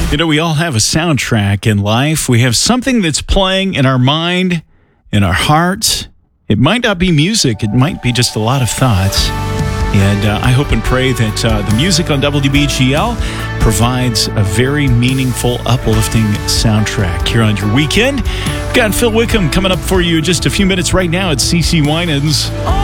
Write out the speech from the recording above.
You know, we all have a soundtrack in life. We have something that's playing in our mind, in our hearts. It might not be music. It might be just a lot of thoughts. And I hope and pray that the music on WBGL provides a very meaningful, uplifting soundtrack here on your weekend. We've got Phil Wickham coming up for you in just a few minutes right now at CeCe Winans.